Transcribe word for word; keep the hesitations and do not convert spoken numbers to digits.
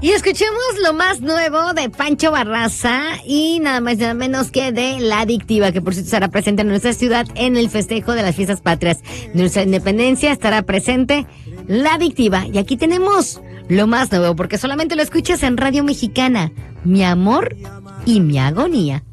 Y escuchemos lo más nuevo de Pancho Barraza y nada más y nada menos que de La Adictiva, que por cierto estará presente en nuestra ciudad en el festejo de las fiestas patrias. De nuestra independencia estará presente La Adictiva. Y aquí tenemos lo más nuevo, porque solamente lo escuchas en Radio Mexicana. Mi amor y mi agonía.